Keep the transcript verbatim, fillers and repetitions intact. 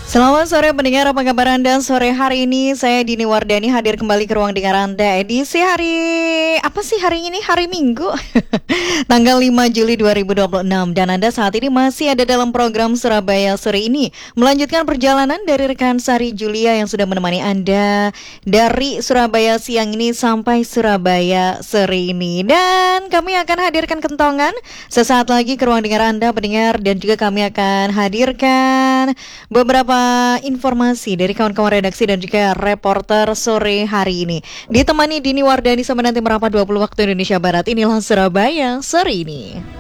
Selamat sore pendengar, apa kabar Anda sore hari ini? Saya Dini Wardani hadir kembali ke ruang dengar Anda edisi hari... Apa sih hari ini? Hari Minggu tanggal lima Juli dua ribu dua puluh enam. Dan Anda saat ini masih ada dalam program Surabaya Sore ini, melanjutkan perjalanan dari rekan Sari Julia yang sudah menemani Anda dari Surabaya siang ini sampai Surabaya Sore ini. Dan kami akan hadirkan kentongan sesaat lagi ke ruang dengar Anda pendengar. Dan juga kami akan hadirkan beberapa informasi dari kawan-kawan redaksi dan juga reporter sore hari ini. Ditemani Dini Wardani sama nanti merapat dua puluh waktu Indonesia Barat. Inilah Surabaya Sore ini.